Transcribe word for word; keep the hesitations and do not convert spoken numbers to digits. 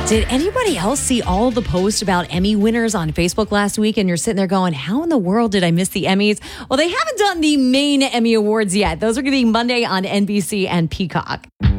Did anybody else see all the posts about Emmy winners on Facebook last week? And you're sitting there going, how in the world did I miss the Emmys? Well, they haven't done the main Emmy Awards yet. Those are going to be Monday on N B C and Peacock.